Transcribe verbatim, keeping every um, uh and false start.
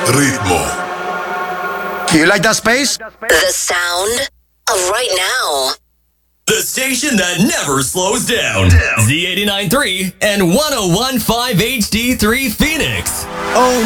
Ritmo. You like that space? The sound of right now. The station that never slows down. Z eighty-nine point three and one oh one point five H D three Phoenix. Oh